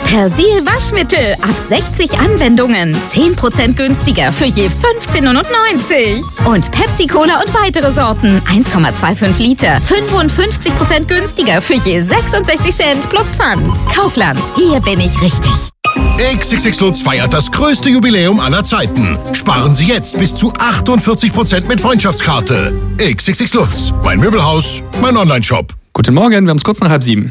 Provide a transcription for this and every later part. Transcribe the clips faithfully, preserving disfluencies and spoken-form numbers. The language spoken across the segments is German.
Persil Waschmittel. Ab sechzig Anwendungen. zehn Prozent günstiger für je fünfzehn neunundneunzig. Und Pepsi Cola und weitere Sorten. eins Komma fünfundzwanzig Liter. fünfundfünfzig Prozent günstiger für je sechsundsechzig Cent plus Pfand. Kaufland. Hier bin ich richtig. X X X Lutz feiert das größte Jubiläum aller Zeiten. Sparen Sie jetzt bis zu achtundvierzig Prozent mit Freundschaftskarte. X X X Lutz. Mein Möbelhaus, mein Onlineshop. Guten Morgen, wir haben es kurz nach halb sieben.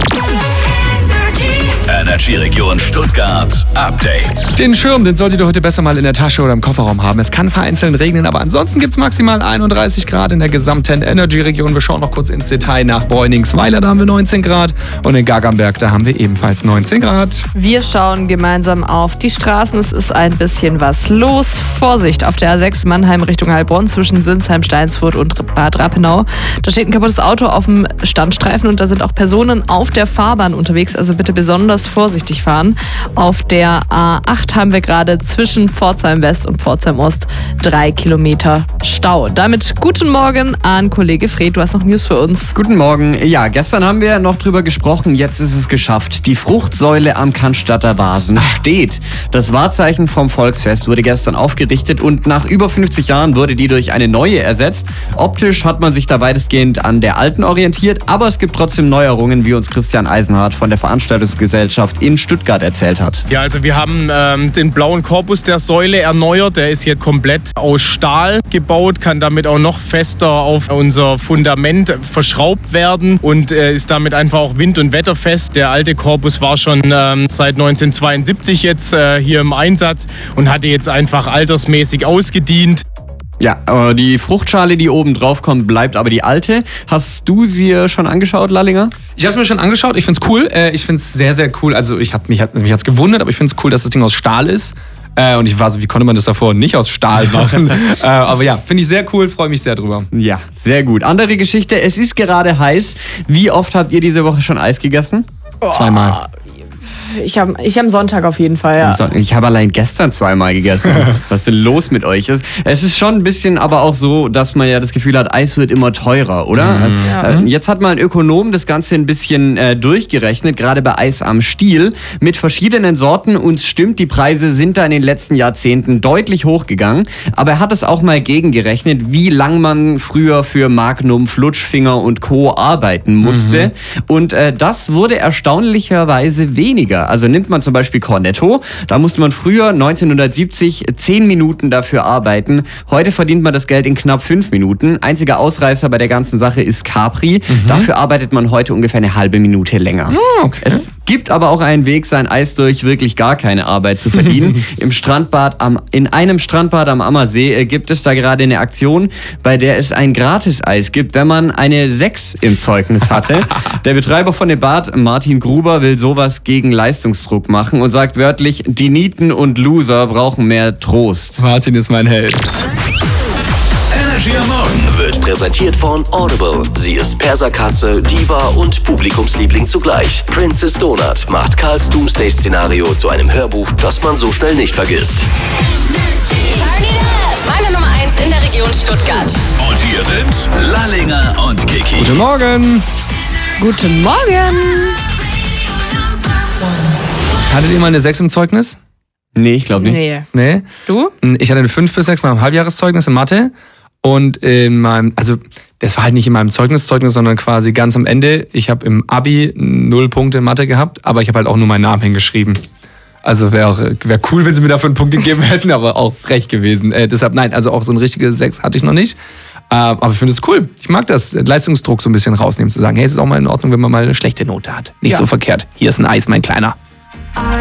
Energy Region Stuttgart Update. Den Schirm, den solltet ihr heute besser mal in der Tasche oder im Kofferraum haben. Es kann vereinzelt regnen, aber ansonsten gibt es maximal einunddreißig Grad in der gesamten Energy Region. Wir schauen noch kurz ins Detail nach Bräuningsweiler, da haben wir neunzehn Grad und in Gargamberg, da haben wir ebenfalls neunzehn Grad. Wir schauen gemeinsam auf die Straßen. Es ist ein bisschen was los. Vorsicht auf der A sechs Mannheim Richtung Heilbronn zwischen Sinsheim, Steinsfurt und Bad Rappenau. Da steht ein kaputtes Auto auf dem Standstreifen und da sind auch Personen auf der Fahrbahn unterwegs. Also bitte besonders vorsichtig fahren. Auf der A acht haben wir gerade zwischen Pforzheim West und Pforzheim Ost drei Kilometer Stau. Damit guten Morgen an Kollege Fred. Du hast noch News für uns. Guten Morgen. Ja, gestern haben wir noch drüber gesprochen. Jetzt ist es geschafft. Die Fruchtsäule am Cannstatter Wasen steht. Das Wahrzeichen vom Volksfest wurde gestern aufgerichtet und nach über fünfzig Jahren wurde die durch eine neue ersetzt. Optisch hat man sich da weitestgehend an der alten orientiert, aber es gibt trotzdem Neuerungen, wie uns Christian Eisenhardt von der Veranstaltungsgesellschaft in Stuttgart erzählt hat. Ja, also wir haben ähm, den blauen Korpus der Säule erneuert. Der ist hier komplett aus Stahl gebaut, kann damit auch noch fester auf unser Fundament verschraubt werden und äh, ist damit einfach auch wind- und wetterfest. Der alte Korpus war schon ähm, seit neunzehnhundertzweiundsiebzig jetzt äh, hier im Einsatz und hatte jetzt einfach altersmäßig ausgedient. Ja, aber die Fruchtschale, die oben drauf kommt, bleibt aber die alte. Hast du sie schon angeschaut, Lallinger? Ich habe es mir schon angeschaut. Ich finde es cool. Ich finde es sehr, sehr cool. Also ich hab, mich hat mich hat's gewundert, aber ich finde es cool, dass das Ding aus Stahl ist. Und ich war so, wie konnte man das davor nicht aus Stahl machen? Aber ja, finde ich sehr cool, freue mich sehr drüber. Ja, sehr gut. Andere Geschichte, es ist gerade heiß. Wie oft habt ihr diese Woche schon Eis gegessen? Oh. Zweimal. Ich habe ich am Sonntag auf jeden Fall, ja. Ich habe allein gestern zweimal gegessen. Was ist denn los mit euch? Es ist schon ein bisschen aber auch so, dass man ja das Gefühl hat, Eis wird immer teurer, oder? Mhm. Ja. Jetzt hat mal ein Ökonom das Ganze ein bisschen äh, durchgerechnet, gerade bei Eis am Stiel, mit verschiedenen Sorten. Uns stimmt, die Preise sind da in den letzten Jahrzehnten deutlich hochgegangen. Aber er hat es auch mal gegengerechnet, wie lang man früher für Magnum, Flutschfinger und Co. arbeiten musste. Mhm. Und äh, das wurde erstaunlicherweise weniger. Also nimmt man zum Beispiel Cornetto, da musste man früher neunzehnhundertsiebzig zehn Minuten dafür arbeiten. Heute verdient man das Geld in knapp fünf Minuten. Einziger Ausreißer bei der ganzen Sache ist Capri. Mhm. Dafür arbeitet man heute ungefähr eine halbe Minute länger. Oh, okay. Es gibt aber auch einen Weg, sein Eis durch wirklich gar keine Arbeit zu verdienen. Im Strandbad am, in einem Strandbad am Ammersee äh, gibt es da gerade eine Aktion, bei der es ein Gratis-Eis gibt, wenn man eine sechs im Zeugnis hatte. Der Betreiber von dem Bad, Martin Gruber, will sowas gegen Leistungsdruck machen und sagt wörtlich, die Nieten und Loser brauchen mehr Trost. Martin ist mein Held. Energy am Morgen wird präsentiert von Audible. Sie ist Perserkatze, Diva und Publikumsliebling zugleich. Princess Donut macht Karls Doomsday-Szenario zu einem Hörbuch, das man so schnell nicht vergisst. Meine Nummer eins in der Region Stuttgart. Und hier sind Lallinger und Kiki. Guten Morgen. Guten Morgen. Hattet ihr mal eine sechs im Zeugnis? Nee, ich glaube nicht. Nee. Nee? Du? Ich hatte eine fünf bis sechs mal im Halbjahreszeugnis in Mathe. Und in meinem, also das war halt nicht in meinem Zeugniszeugnis, sondern quasi ganz am Ende. Ich habe im Abi null Punkte in Mathe gehabt, aber ich habe halt auch nur meinen Namen hingeschrieben. Also wäre wär cool, wenn sie mir dafür einen Punkt gegeben hätten, aber auch frech gewesen. Äh, deshalb nein, also auch so eine richtige sechs hatte ich noch nicht. Äh, aber ich finde es cool. Ich mag das, Leistungsdruck so ein bisschen rausnehmen, zu sagen, hey, es ist auch mal in Ordnung, wenn man mal eine schlechte Note hat. Nicht ja. so verkehrt. Hier ist ein Eis, mein Kleiner.